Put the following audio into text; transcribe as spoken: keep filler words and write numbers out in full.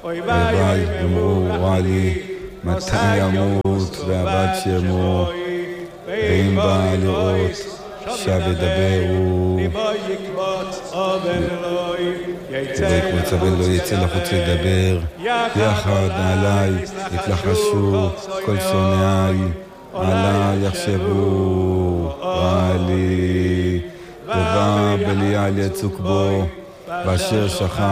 הלוואי יאמרו רע לי, מתי ימות והבת שמו, ואם בא לראות שב ידברו. ויקבוץ הבן לא יצא לחוץ לדבר, יחד עליי יתלחשו כל שונאי, עליי יחשבו רע לי. דבר בליעל יצוק בו, ואשר שכב